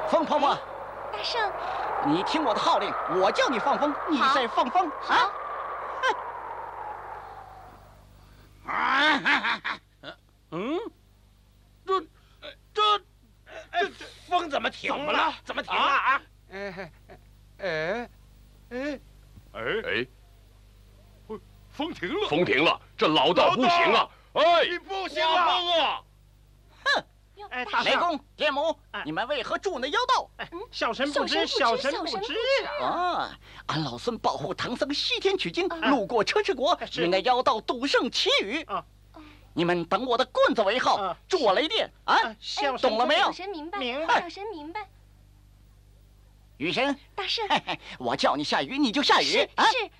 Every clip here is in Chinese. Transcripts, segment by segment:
风婆婆， 大圣， 你听我的号令，我叫你放风，你再放风啊！ 嗯，这风怎么停了？怎么停了啊？ 风停了，风停了，这老道不行啊！哎， 你不行啊！风啊！ 哼！ 大雷公、天母，你们为何助那妖道？ 小神不知，小神不知啊！俺老孙保护唐僧西天取经，路过车迟国，与那妖道赌胜祈雨。你们等我的棍子为号，助我雷电啊！懂了没有？ 小神明白， 明白。 小神明白。 雨神， 大圣， 我叫你下雨你就下雨是。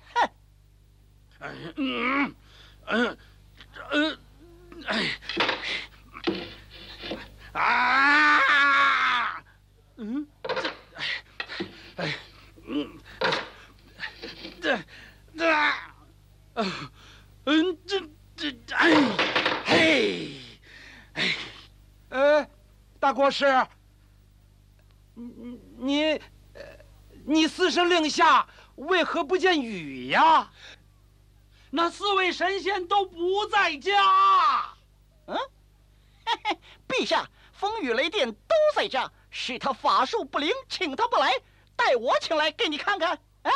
大国师，你四声令下为何不见雨呀？那4位神仙都不在家。 陛下，风雨雷电都在家，是他法术不灵，请他不来，待我请来给你看看。啊！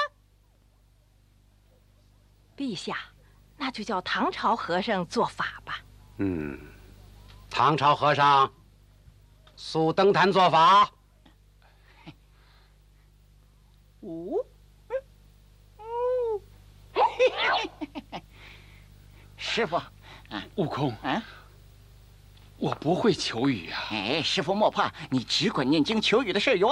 陛下，那就叫唐朝和尚做法吧。 唐朝和尚速登坛做法。 师傅， 悟空，我不会求雨啊。 哎，师傅莫怕，你只管念经求雨的事有